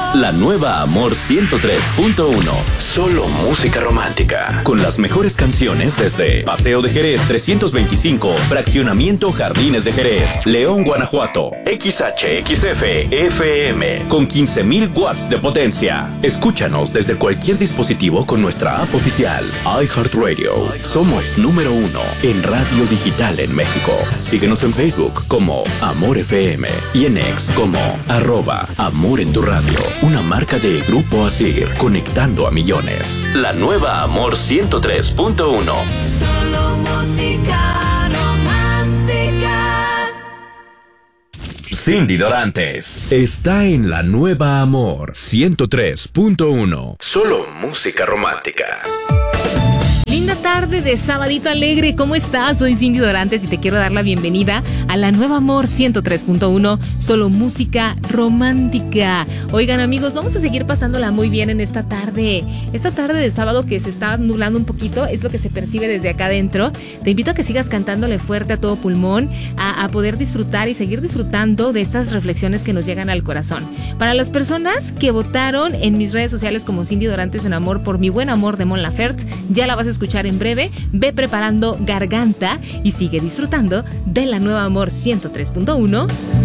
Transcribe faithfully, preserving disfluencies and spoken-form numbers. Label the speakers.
Speaker 1: La nueva Amor ciento tres punto uno. Solo música romántica. Con las mejores canciones desde Paseo de Jerez trescientos veinticinco, Fraccionamiento Jardines de Jerez, León, Guanajuato. X H X F F M con quince mil watts de potencia. Escúchanos desde cualquier dispositivo con nuestra app oficial. iHeartRadio. Somos número uno en radio digital en México. Síguenos en Facebook como Amor F M y en X como arroba Amor en tu Radio. Una marca de Grupo Asir, conectando a millones. La nueva Amor ciento tres punto uno.
Speaker 2: Solo música romántica.
Speaker 1: Cindy Dorantes está en la nueva Amor ciento tres punto uno. Solo música romántica.
Speaker 3: Linda tarde de sabadito alegre, ¿cómo estás? Soy Cindy Dorantes y te quiero dar la bienvenida a la nueva Amor ciento tres punto uno, solo música romántica. Oigan amigos, vamos a seguir pasándola muy bien en esta tarde. Esta tarde de sábado que se está nublando un poquito, es lo que se percibe desde acá adentro. Te invito a que sigas cantándole fuerte a todo pulmón, a, a poder disfrutar y seguir disfrutando de estas reflexiones que nos llegan al corazón. Para las personas que votaron en mis redes sociales como Cindy Dorantes en Amor por Mi Buen Amor de Mon Laferte, ya la vas a escuchar en breve. Ve preparando garganta y sigue disfrutando de la nueva Amor ciento tres punto uno.